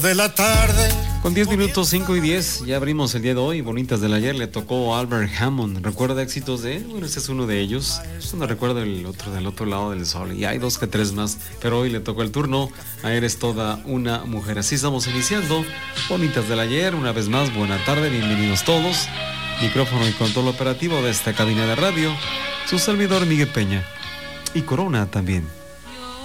De la tarde. Con 10 minutos, 5 y 10, ya abrimos el día de hoy. Bonitas del ayer, le tocó Albert Hammond. ¿Recuerda éxitos de él? Bueno, este es uno de ellos. Yo no recuerdo el otro, del otro lado del sol. Y hay 2 que 3 más, pero hoy le tocó el turno a Eres Toda una Mujer. Así estamos iniciando. Bonitas del ayer, una vez más, buena tarde, bienvenidos todos. Micrófono y control operativo de esta cabina de radio. Su servidor Miguel Peña. Y Corona también.